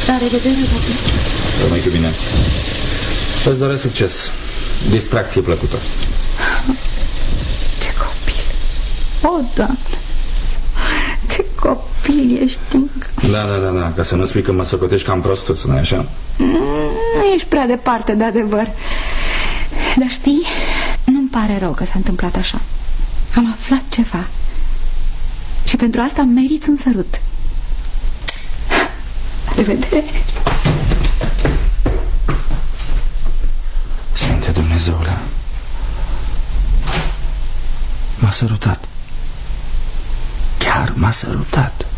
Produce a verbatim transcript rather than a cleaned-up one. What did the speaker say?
La revedere, papi. Rămâi cu bine. Îți doresc succes. Distracție plăcută. Ce copil. O, Doamne. Ce copil ești, Tincă. Da, da, da, da. Ca să nu spui că mă socotești cam prostuț, nu-i așa? Nu ești prea departe de adevăr. Dar știi, nu-mi pare rău că s-a întâmplat așa. Am aflat ceva. Și pentru asta meriți un sărut. La revedere. Sfinte Dumnezeule, m-a sărutat. Chiar m-a sărutat.